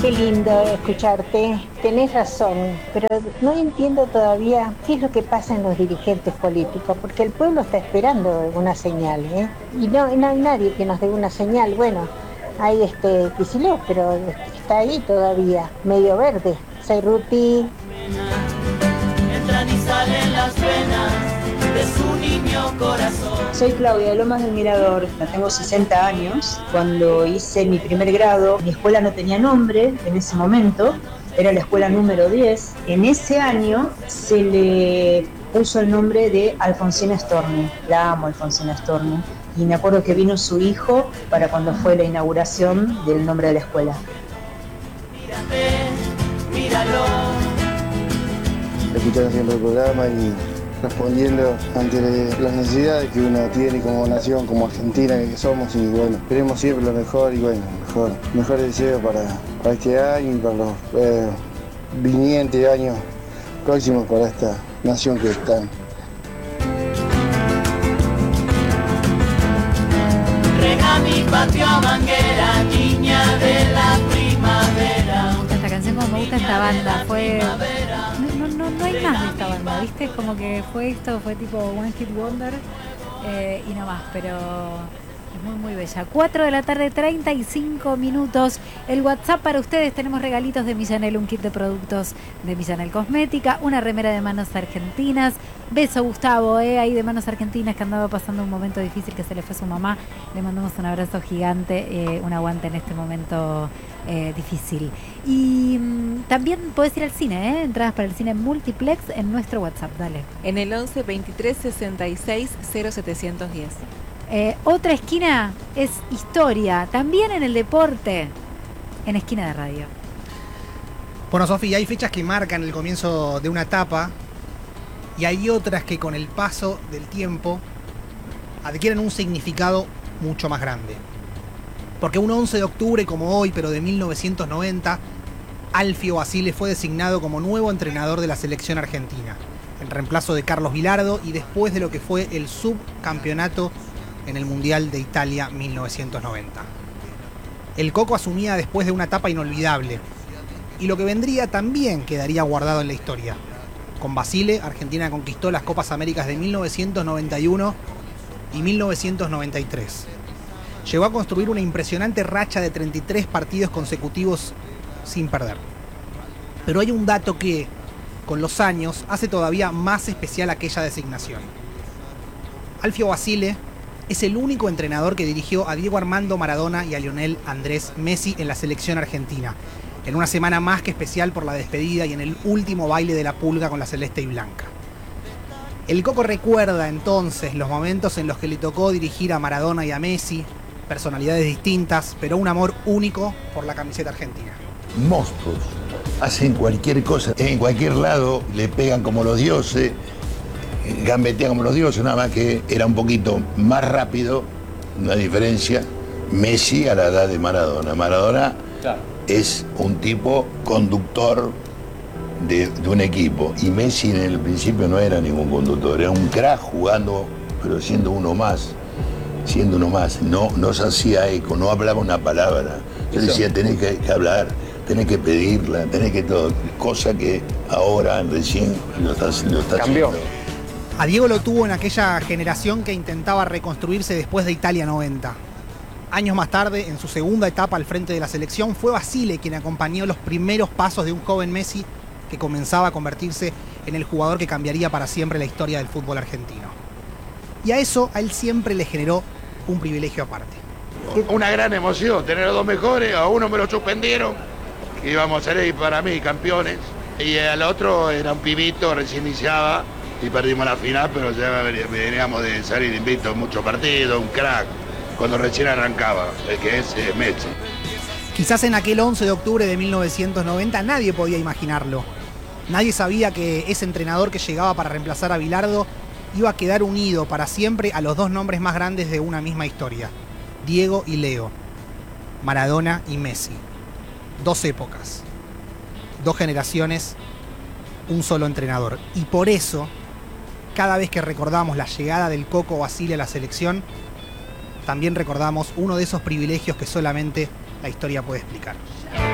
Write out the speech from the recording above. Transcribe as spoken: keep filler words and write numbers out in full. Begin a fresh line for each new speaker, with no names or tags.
Qué lindo escucharte. Tenés razón, pero no entiendo todavía qué es lo que pasa en los dirigentes políticos, porque el pueblo está esperando una señal, ¿eh? Y no, no hay nadie que nos dé una señal. Bueno, hay este Kicillof, pero está ahí todavía, medio verde. Cerruti.
Entran y salen las venas de su niño corazón.
Soy Claudia de Lomas del Mirador, tengo sesenta años. Cuando hice mi primer grado, mi escuela no tenía nombre en ese momento, era la escuela número diez. En ese año se le puso el nombre de Alfonsina Storni. La amo, Alfonsina Storni. Y me acuerdo que vino su hijo para cuando fue la inauguración del nombre de la escuela.
Mírate, míralo.
Escuchando siempre el programa y respondiendo ante las necesidades que uno tiene como nación, como Argentina que somos, y bueno, queremos siempre lo mejor y bueno, mejor, mejor deseo para, para este año y para los eh, vinientes años próximos para esta nación que está.
Rega mi patio a manguera, niña de la primavera.
Me gusta esta canción como me gusta esta banda, fue... No, no, no hay más de esta banda, ¿viste? Como que fue esto, fue tipo One Hit Wonder eh, y no más, pero es muy muy bella. cuatro de la tarde, treinta y cinco minutos. El WhatsApp para ustedes, tenemos regalitos de Millanel, un kit de productos de Millanel Cosmética, una remera de Manos Argentinas. Beso Gustavo, eh, ahí de Manos Argentinas, que andaba pasando un momento difícil, que se le fue su mamá. Le mandamos un abrazo gigante, eh, un aguante en este momento eh, difícil. Y mmm, también podés ir al cine, eh, entradas para el cine Multiplex en nuestro WhatsApp, dale.
En el once veintitrés sesenta y seis cero setecientos diez.
Eh, otra esquina es historia, también en el deporte, en Esquina de Radio.
Bueno, Sofía, hay fechas que marcan el comienzo de una etapa y hay otras que con el paso del tiempo adquieren un significado mucho más grande. Porque un once de octubre como hoy, pero de mil novecientos noventa, Alfio Basile fue designado como nuevo entrenador de la selección argentina, en reemplazo de Carlos Bilardo y después de lo que fue el subcampeonato en el Mundial de Italia mil novecientos noventa. El Coco asumía después de una etapa inolvidable, y lo que vendría también quedaría guardado en la historia. Con Basile, Argentina conquistó las Copas Américas de mil novecientos noventa y uno y mil novecientos noventa y tres. Llegó a construir una impresionante racha de treinta y tres partidos consecutivos sin perder. Pero hay un dato que, con los años, hace todavía más especial aquella designación. Alfio Basile es el único entrenador que dirigió a Diego Armando Maradona y a Lionel Andrés Messi en la selección argentina, en una semana más que especial por la despedida y en el último baile de la Pulga con la celeste y blanca. El Coco recuerda entonces los momentos en los que le tocó dirigir a Maradona y a Messi, personalidades distintas, pero un amor único por la camiseta argentina.
Monstruos, hacen cualquier cosa, en cualquier lado le pegan como los dioses, gambetean como los dioses, nada más que era un poquito más rápido, una diferencia. Messi a la edad de Maradona. Maradona claro. Es un tipo conductor de, de un equipo, y Messi en el principio no era ningún conductor, era un crack jugando, pero siendo uno más, siendo uno más, no, no se hacía eco, no hablaba una palabra. Yo decía, tenés que, que hablar, tenés que pedirla, tenés que todo, cosa que ahora recién lo está, lo está
Cambió.
haciendo.
A Diego lo tuvo en aquella generación que intentaba reconstruirse después de Italia noventa. Años más tarde, en su segunda etapa al frente de la selección, fue Basile quien acompañó los primeros pasos de un joven Messi que comenzaba a convertirse en el jugador que cambiaría para siempre la historia del fútbol argentino. Y a eso a él siempre le generó un privilegio aparte.
Una gran emoción, tener a dos mejores, a uno me lo suspendieron, que íbamos a ser ahí para mí campeones, y al otro era un pibito, recién iniciaba, y perdimos la final, pero ya veníamos de salir invictos en muchos partidos, un crack, cuando recién arrancaba, el que es eh, Messi.
Quizás en aquel once de octubre de mil novecientos noventa nadie podía imaginarlo. Nadie sabía que ese entrenador que llegaba para reemplazar a Bilardo iba a quedar unido para siempre a los dos nombres más grandes de una misma historia, Diego y Leo, Maradona y Messi. Dos épocas, dos generaciones, un solo entrenador. Y por eso, cada vez que recordamos la llegada del Coco Basile a la selección, también recordamos uno de esos privilegios que solamente la historia puede explicar.